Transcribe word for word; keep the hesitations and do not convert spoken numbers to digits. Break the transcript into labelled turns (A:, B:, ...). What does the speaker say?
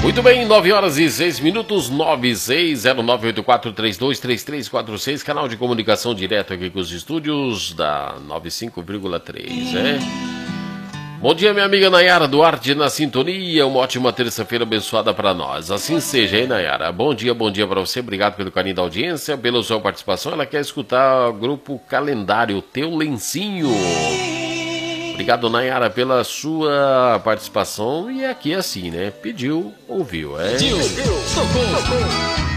A: Muito bem, nove horas e seis minutos, nove seis zero nove oito quatro três dois três três quatro seis, canal de comunicação direto aqui com os estúdios da noventa e cinco vírgula três, né? Bom dia, minha amiga Nayara Duarte na sintonia, uma ótima terça-feira abençoada para nós. Assim seja, hein, Nayara? Bom dia, bom dia para você, obrigado pelo carinho da audiência, pela sua participação. Ela quer escutar o grupo Calendário, Teu Lencinho. Obrigado, Nayara, pela sua participação. E aqui é assim, né? Pediu, ouviu, é?
B: Pediu, tocou.